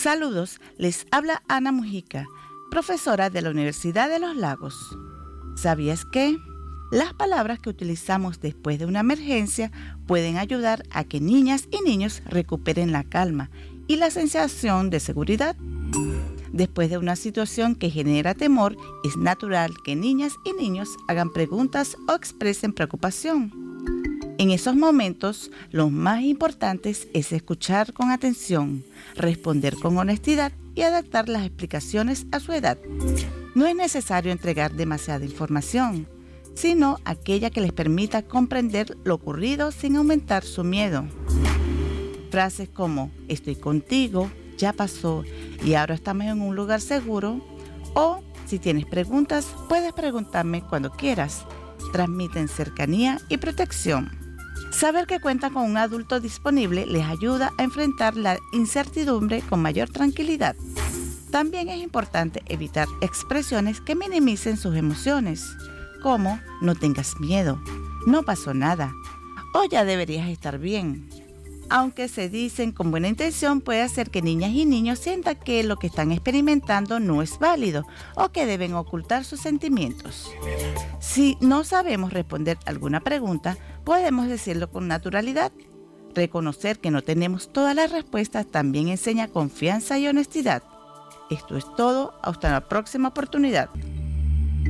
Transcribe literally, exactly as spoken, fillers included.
Saludos, les habla Ana Mujica, profesora de la Universidad de los Lagos. ¿Sabías que las palabras que utilizamos después de una emergencia pueden ayudar a que niñas y niños recuperen la calma y la sensación de seguridad? Después de una situación que genera temor, es natural que niñas y niños hagan preguntas o expresen preocupación. En esos momentos, lo más importante es escuchar con atención, responder con honestidad y adaptar las explicaciones a su edad. No es necesario entregar demasiada información, sino aquella que les permita comprender lo ocurrido sin aumentar su miedo. Frases como estoy contigo, ya pasó y ahora estamos en un lugar seguro, o si tienes preguntas, puedes preguntarme cuando quieras, transmiten cercanía y protección. Saber que cuentan con un adulto disponible les ayuda a enfrentar la incertidumbre con mayor tranquilidad. También es importante evitar expresiones que minimicen sus emociones, como no tengas miedo, no pasó nada, o ya deberías estar bien. Aunque se dicen con buena intención, puede hacer que niñas y niños sientan que lo que están experimentando no es válido o que deben ocultar sus sentimientos. Si no sabemos responder alguna pregunta, podemos decirlo con naturalidad. Reconocer que no tenemos todas las respuestas también enseña confianza y honestidad. Esto es todo, hasta la próxima oportunidad.